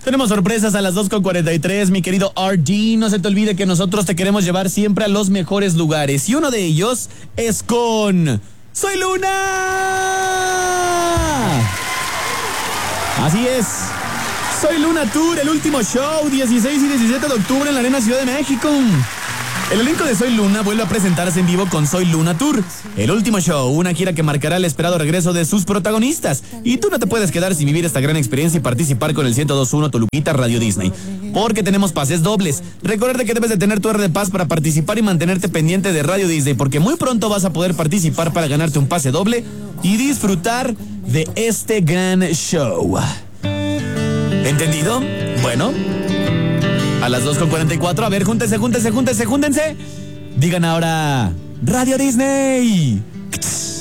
Tenemos sorpresas a las 2:43, mi querido RD. No se te olvide que nosotros te queremos llevar siempre a los mejores lugares. Y uno de ellos es con Soy Luna. Así es. Soy Luna Tour, el último show, 16 y 17 de octubre en la Arena Ciudad de México. El elenco de Soy Luna vuelve a presentarse en vivo con Soy Luna Tour, el último show, una gira que marcará el esperado regreso de sus protagonistas. Y tú no te puedes quedar sin vivir esta gran experiencia y participar con el 102.1 Toluquita Radio Disney, porque tenemos pases dobles. Recuerda que debes de tener tu R de paz para participar y mantenerte pendiente de Radio Disney, porque muy pronto vas a poder participar para ganarte un pase doble y disfrutar de este gran show. ¿Entendido? Bueno, a las 2:44, a ver, júntense. Digan ahora, Radio Disney.